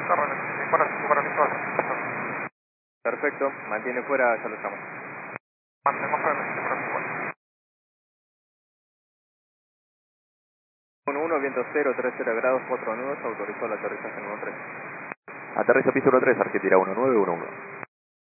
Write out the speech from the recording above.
Perfecto, mantiene fuera, ya lo estamos. Mantengo fuera de 11, viento 0, 30 grados, 4 nudos, autorizó el aterrizaje en 13. Aterriza piso 13, Argentina 1911.